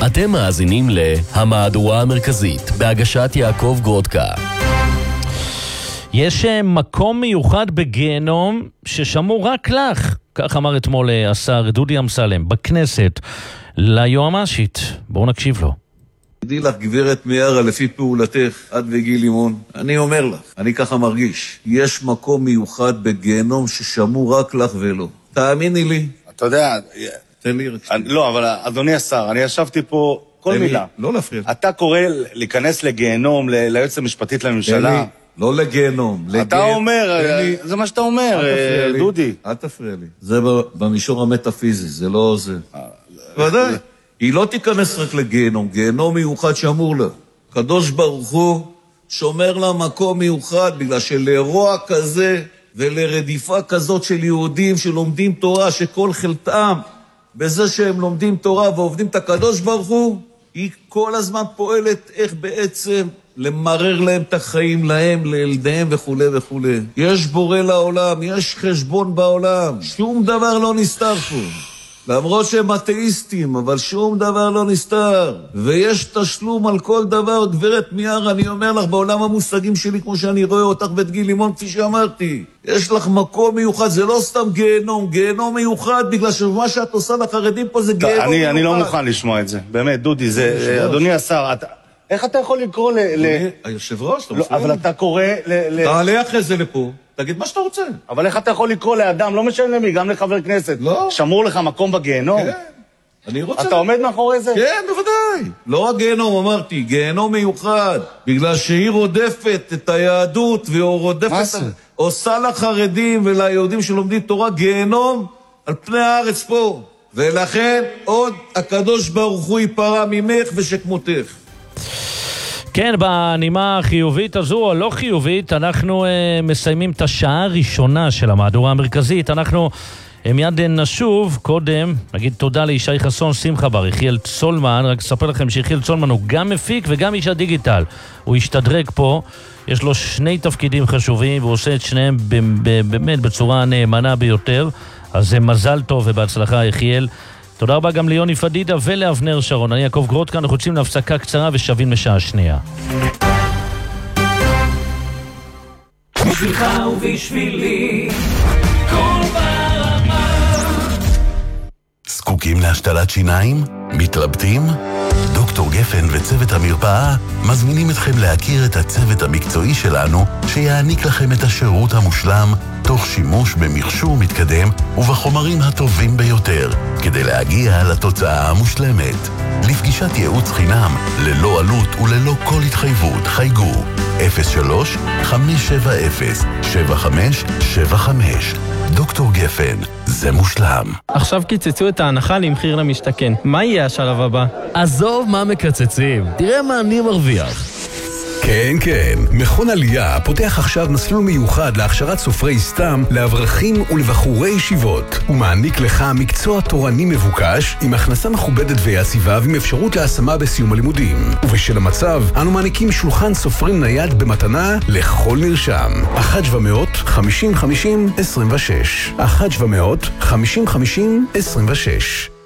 אתם מאזינים להמהדורה המרכזית בהגשת יעקב גרודקה. יש מקום מיוחד בגיהנום ששמור רק לך, כך אמר אתמול השר דודי אמסלם בכנסת ליועמ"שית. בואו נקשיב לו. תדעי לך גברת מיארה, לפי פעולתך עד וגיל לימון, אני אומר לך, אני ככה מרגיש, יש מקום מיוחד בגיהנום ששמור רק לך ולא. תאמיני לי. אתה יודע, תן לי רק לא, אבל אדוני השר, אני ישבתי פה כל מילה. לא להפריע. אתה קורא להיכנס לגיהנום ליועצת המשפטית לממשלה. לא לגיהנום. אתה אומר, זה מה שאתה אומר, דודי. אל תפריע לי. זה במישור המטאפיזי, זה לא זה. ודאי. היא לא תיכנס רק לגיהנום, גיהנום מיוחד שאמור לה. קדוש ברוך הוא שומר לה מקום מיוחד, בגלל שלרוע כזה ולרדיפה כזאת של יהודים שלומדים תורה, שכל חלטם בזה שהם לומדים תורה ועובדים את הקדוש ברוך הוא, היא כל הזמן פועלת איך בעצם למרר להם את החיים, להם, לילדיהם וכו' וכו'. יש בורא לעולם, יש חשבון בעולם, שום דבר לא נסתר פה. למרות שהם אתאיסטים, אבל שום דבר לא נסתר. ויש תשלום על כל דבר, גברת מיארה, אני אומר לך, בעולם המושגים שלי, כמו שאני רואה אותך ואת גיל לימון, כפי שאמרתי, יש לך מקום מיוחד, זה לא סתם גיהנום, גיהנום מיוחד, בגלל שמה שאת עושה לחרדים פה זה גיהנום מיוחד. אני לא מוכן לשמוע את זה, באמת, דודי, זה, אדוני השר, איך אתה יכול לקרוא היושב ראש, אתה מפריע? אבל אתה קורא תעלה אחרי זה לפה. תגיד מה שאתה רוצה. אבל איך אתה יכול לקרוא לאדם, לא משנה למי, גם לחבר כנסת, לא. שמור לך מקום בגיהנום? כן, אני רוצה. אתה עומד מאחורי זה? כן, בוודאי. לא רק גיהנום, אמרתי, גיהנום מיוחד, בגלל שהיא רודפת את היהדות, והיא רודפת, עושה לחרדים וליהודים שלומדים תורה גיהנום על פני הארץ פה. ולכן עוד הקדוש ברוך הוא ייפרע ממך ושכמותך. כן, בנימה החיובית הזו או לא חיובית, אנחנו מסיימים את השעה הראשונה של המהדורה המרכזית. אנחנו מיד נשוב, קודם נגיד תודה לישי חסון, שמחה בר, יחיאל צולמן. רק אספר לכם שיחיאל צולמן הוא גם מפיק וגם איש הדיגיטל. הוא השתדרג פה, יש לו שני תפקידים חשובים והוא עושה את שניהם באמת בצורה נאמנה ביותר. אז זה מזל טוב ובהצלחה יחיאל. תודה רבה גם ליוני פדידה ולאבנר שרון. אני יעקב גרודקה, אנחנו יוצאים להפסקה קצרה ושווים לשעה שנייה. בשבילך ובשבילי כל ברמה. זקוקים להשתלת שיניים? מתלבטים? דוקטור גפן וצוות המרפאה מזמינים אתכם להכיר את הצוות המקצועי שלנו שיעניק לכם את השירות המושלם תוך שימוש במכשור מתקדם ובחומרים הטובים ביותר כדי להגיע לתוצאה המושלמת. לפגישת ייעוץ חינם ללא עלות וללא כל התחייבות חייגו 03-570-7575. דוקטור גפן, זה מושלם. עכשיו קיצצו את ההנחה למחיר למשתכן. מה יהיה השלב הבא? עזוב מה מקצצים, תראה מה אני מרוויח. כן, כן. מכון עלייה פותח עכשיו מסלול מיוחד להכשרת סופרי סתם לאברכים ולבחורי ישיבות. הוא מעניק לך מקצוע תורני מבוקש עם הכנסה מכובדת ויציבה ועם אפשרות להשמה בסיום הלימודים. ובשל המצב, אנו מעניקים שולחן סופרים נייד במתנה לכל נרשם. 1-700-50-50-26 1-700-50-50-26